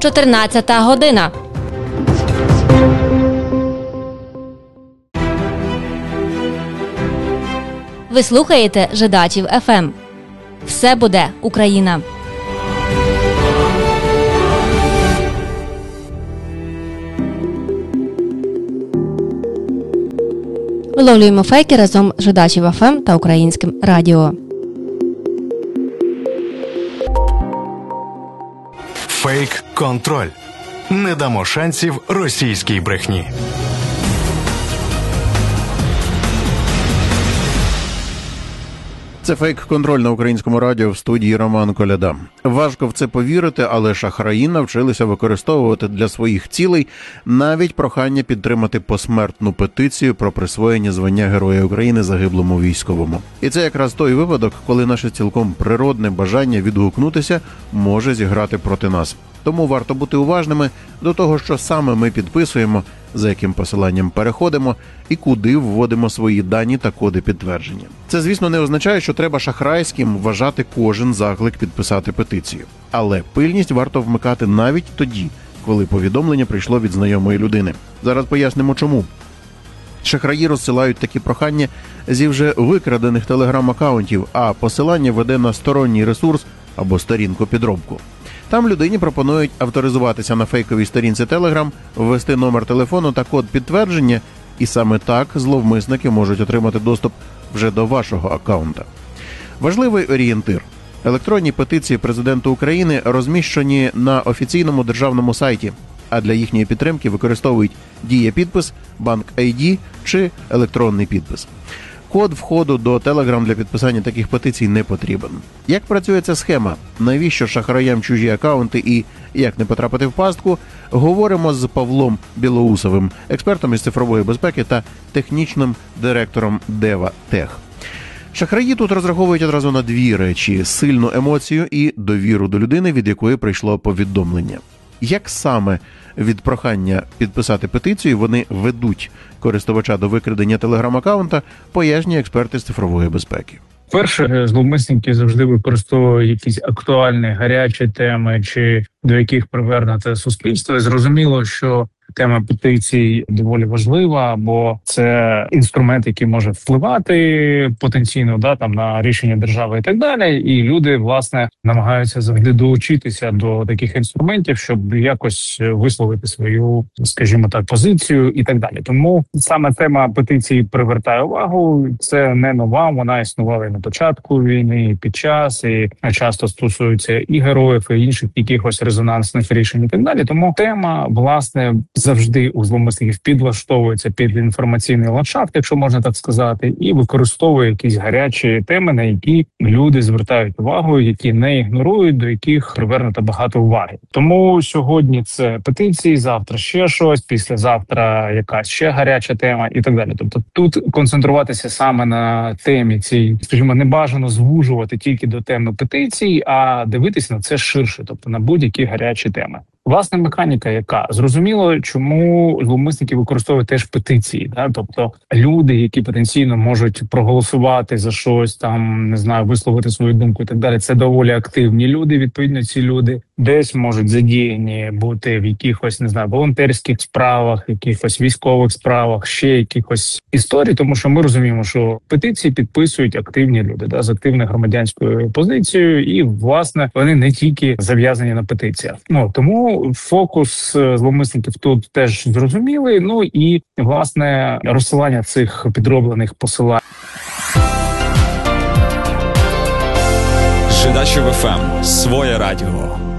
14 година. Ви слухаєте Жидачів ФМ. Все буде Україна. Виловлюємо фейки разом з Жидачів ФМ та Українським радіо. Фейк-контроль. Не дамо шансів російській брехні. Це фейк-контроль на Українському радіо, в студії Роман Коляда. Важко в це повірити, але шахраї навчилися використовувати для своїх цілей навіть прохання підтримати посмертну петицію про присвоєння звання Героя України загиблому військовому. І це якраз той випадок, коли наше цілком природне бажання відгукнутися може зіграти проти нас. Тому варто бути уважними до того, що саме ми підписуємо, за яким посиланням переходимо і куди вводимо свої дані та коди підтвердження. Це, звісно, не означає, що треба шахрайським вважати кожен заклик підписати петицію. Але пильність варто вмикати навіть тоді, коли повідомлення прийшло від знайомої людини. Зараз пояснимо чому. Шахраї розсилають такі прохання зі вже викрадених телеграм-акаунтів, а посилання веде на сторонній ресурс або сторінку-підробку. Там людині пропонують авторизуватися на фейковій сторінці Telegram, ввести номер телефону та код підтвердження, і саме так зловмисники можуть отримати доступ вже до вашого акаунта. Важливий орієнтир. Електронні петиції президенту України розміщені на офіційному державному сайті, а для їхньої підтримки використовують Дія-підпис, Банк-ID чи електронний підпис. Код входу до Telegram для підписання таких петицій не потрібен. Як працює ця схема? Навіщо шахраям чужі акаунти і як не потрапити в пастку? Говоримо з Павлом Білоусовим, експертом із цифрової безпеки та технічним директором Deva Tech. Шахраї тут розраховують одразу на дві речі – сильну емоцію і довіру до людини, від якої прийшло повідомлення. Як саме від прохання підписати петицію вони ведуть користувача до викрадення телеграм-акаунта, пояснює експерти з цифрової безпеки. Перше, зловмисники завжди використовують якісь актуальні, гарячі теми, чи до яких привернуте суспільство. І зрозуміло, що тема петицій доволі важлива, бо це інструмент, який може впливати потенційно на рішення держави і так далі. І люди, власне, намагаються завжди долучитися до таких інструментів, щоб якось висловити свою, скажімо так, позицію і так далі. Тому саме тема петицій привертає увагу. Це не нова, вона існувала і на початку війни, і під час, і часто стосується і героїв, і інших якихось резонансних рішень і так далі. Тому тема, власне, завжди у зловмисників підлаштовується під інформаційний ландшафт, якщо можна так сказати, і використовує якісь гарячі теми, на які люди звертають увагу, які не ігнорують, до яких привернуто багато уваги. Тому сьогодні це петиції, завтра ще щось, післязавтра якась ще гаряча тема і так далі. Тобто тут концентруватися саме на темі цій, скажімо, не бажано звужувати тільки до теми петицій, а дивитися на це ширше, тобто на будь-які гарячі теми. Власне, механіка яка? Зрозуміло, чому зловмисники використовують теж петиції. Тобто люди, які потенційно можуть проголосувати за щось, висловити свою думку і так далі, це доволі активні люди. Відповідно, ці люди десь можуть задіяні бути в якихось, волонтерських справах, якихось військових справах, ще якихось історій, тому що ми розуміємо, що петиції підписують активні люди, з активною громадянською позицією, і, власне, вони не тільки зав'язані на петиціях. Тому фокус зловмисників тут теж зрозумілий, і, власне, розсилання цих підроблених посилань. Жидачів ФМ. Своє радіо.